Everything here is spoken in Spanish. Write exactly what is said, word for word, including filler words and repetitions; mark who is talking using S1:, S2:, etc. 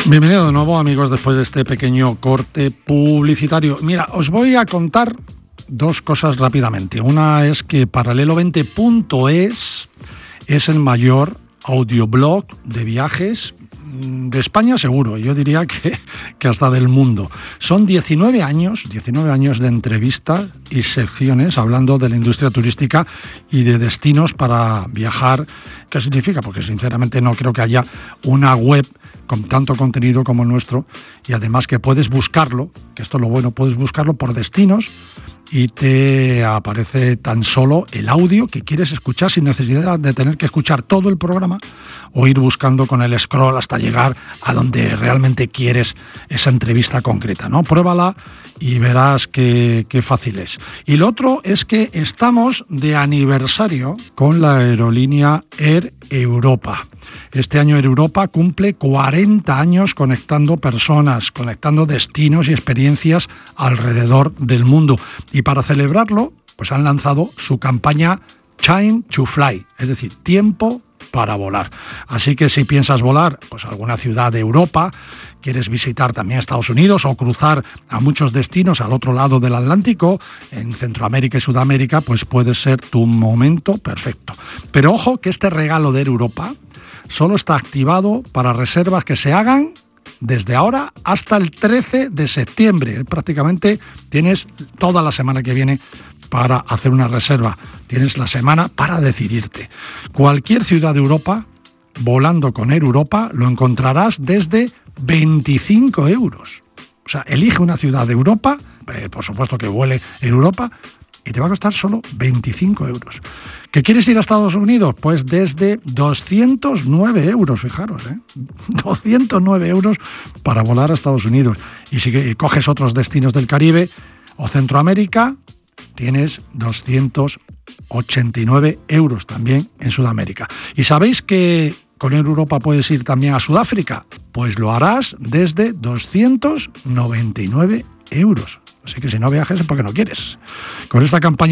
S1: Bienvenido de nuevo, amigos, después de este pequeño corte publicitario. Mira, os voy a contar dos cosas rápidamente. Una es que paralelo veinte punto es es el mayor audioblog de viajes de España, seguro. Yo diría que, que hasta del mundo. Son diecinueve años, diecinueve años de entrevistas y secciones hablando de la industria turística y de destinos para viajar. ¿Qué significa? Porque sinceramente no creo que haya una web con tanto contenido como el nuestro, y además que puedes buscarlo, que esto es lo bueno, puedes buscarlo por destinos y te aparece tan solo el audio que quieres escuchar sin necesidad de tener que escuchar todo el programa o ir buscando con el scroll hasta llegar a donde realmente quieres esa entrevista concreta, ¿no? Pruébala y verás qué, qué fácil es. Y lo otro es que estamos de aniversario con la aerolínea Air Europa. Este año Air Europa cumple cuarenta años conectando personas, conectando destinos y experiencias alrededor del mundo. Y para celebrarlo, pues han lanzado su campaña Time to Fly, es decir, tiempo para volar. Así que si piensas volar pues a alguna ciudad de Europa, quieres visitar también Estados Unidos o cruzar a muchos destinos al otro lado del Atlántico, en Centroamérica y Sudamérica, pues puede ser tu momento perfecto. Pero ojo que este regalo de Air Europa solo está activado para reservas que se hagan desde ahora hasta el trece de septiembre. Prácticamente tienes toda la semana que viene para hacer una reserva. Tienes la semana para decidirte. Cualquier ciudad de Europa, volando con Air Europa, lo encontrarás desde veinticinco euros. O sea, elige una ciudad de Europa, eh, por supuesto que vuele en Europa, y te va a costar solo veinticinco euros. ¿Que quieres ir a Estados Unidos? Pues desde doscientos nueve euros, fijaros, ¿eh? doscientos nueve euros para volar a Estados Unidos. Y si coges otros destinos del Caribe o Centroamérica, tienes doscientos ochenta y nueve euros también en Sudamérica. ¿Y sabéis que con Air Europa puedes ir también a Sudáfrica? Pues lo harás desde doscientos noventa y nueve euros. Así que si no viajes es porque no quieres. Con esta campaña